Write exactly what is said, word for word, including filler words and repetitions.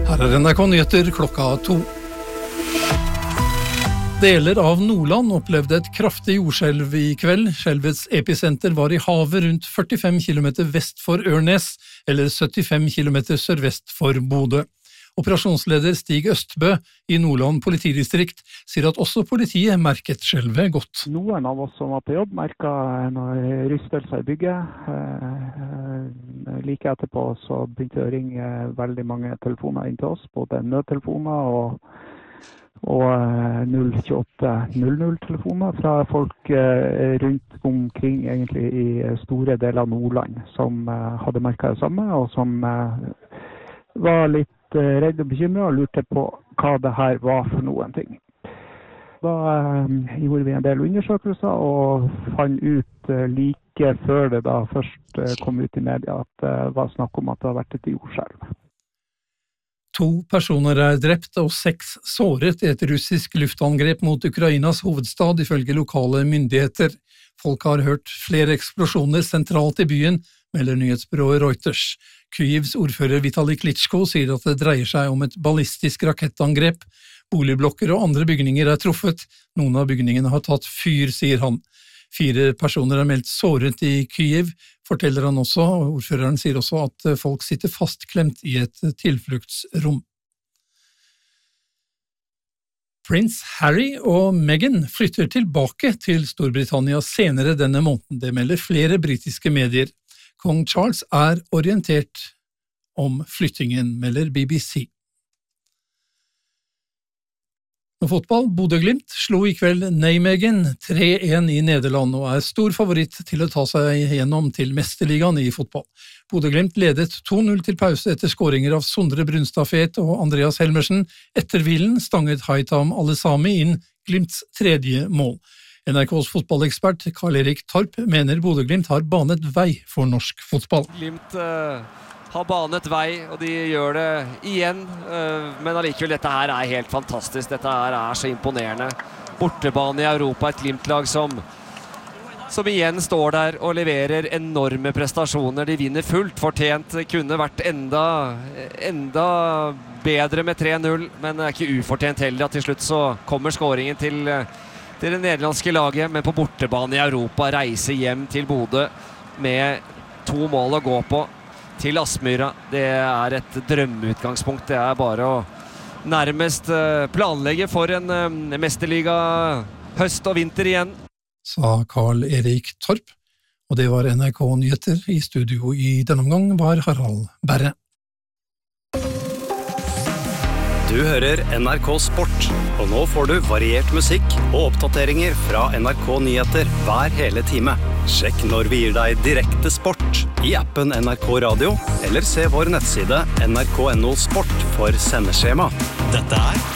Her er N R K Nyheter klokka to. Deler av Nordland opplevde et kraftig jordskjelv i kveld. Skjelvets episenter var i havet rundt førtifem kilometer vest for Ørnes, eller syttifem kilometer sørvest for Bodø. Operasjonsleder Stig Østbø i Nordland politidistrikt sier at også politiet merket skjelvet godt. Noen av oss som var på jobb merket noen rystelser i bygget. Like etterpå så begynte det å ringe veldig mange telefoner inn til oss, både nødtelefoner og og null tjueåtte null null telefoner fra folk rundt omkring egentlig i store deler av Nordland som hadde merket det samme og som var litt redde og bekymret og lurte på hva det her var for noen ting. Da gjorde vi en del undersøkelser og fant ut like før det da først kom ut i media at det var snakk om at det har vært et jordskjelv. To personer er drept og seks såret i et russisk luftangrep mot Ukrainas hovedstad ifølge lokale myndigheter. Folk har hørt flere eksplosjoner sentralt i byen, melder nyhetsbyrået Reuters. Kyivs ordfører Vitali Klitschko sier at det dreier seg om et ballistisk rakettangrep. Boligblokker og andre bygninger er truffet. Noen av bygningene har tatt fyr, sier han. Fire personer er meldt såret i Kyiv, forteller han også, og ordføreren sier også at folk sitter fastklemt i et tilfluktsrom. Prins Harry og Meghan flytter tilbake til Storbritannia senere denne måneden, det melder flere britiske medier. Kong Charles er orientert om flyttingen, melder B B C. Med fotball, Bodø-Glimt slo i kveld Nijmegen tre en i Nederland og er stor favoritt til å ta seg gjennom til mesterligaen i fotball. Bodø-Glimt ledet to null til pause etter skåringer av Sondre Brunstad-Fet og Andreas Helmersen. Etter hvilen stanget Haitham Alesami inn Glimts tredje mål. N R K's fotballekspert Karl-Erik Torp mener Bodø-Glimt har banet vei for norsk fotball. Glimt uh... har banet vei, og de gjør det igjen, men allikevel dette her er helt fantastisk, dette her er så imponerende. Bortebane i Europa, et Glimt-lag som, som igjen står der og leverer enorme prestasjoner. De vinner fullt fortjent, kunne vært enda, enda bedre med tre null, men det er ikke ufortjent heller at til slutt så kommer skåringen til, til det nederlandske laget, men på bortebane i Europa reiser hjem til Bodø med to mål å gå på. Til Aspmyra. Det er et drømmeutgangspunkt. Det er bare å nærmest planlegge for en mesterliga høst og vinter igjen. Sa Karl-Erik Torp, og det var N R K Nyheter. I studio i denne omgang var Harald Berre. Du hører N R K Sport, og nå får du variert musikk og oppdateringer fra N R K Nyheter hver hele time. Sjekk når vi gir deg direkte sport i appen N R K Radio, eller se vår nettside N R K punktum no sport for sendeskjema. Dette er